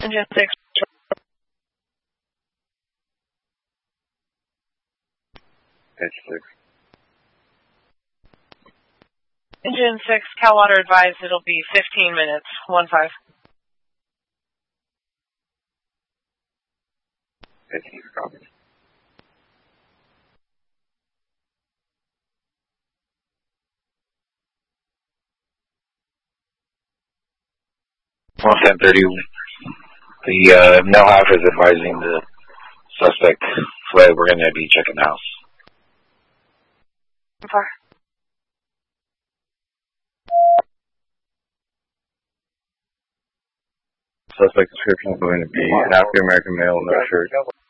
Engine 6. Edge 6. Engine 6, Calwater advised it'll be 15 minutes. 1-5. Edge 6, copy. Well, 10:30. The NOHAF is advising the suspect fled. We're going to be checking the house. 4. Suspect description is going to be an African American male, no shirt.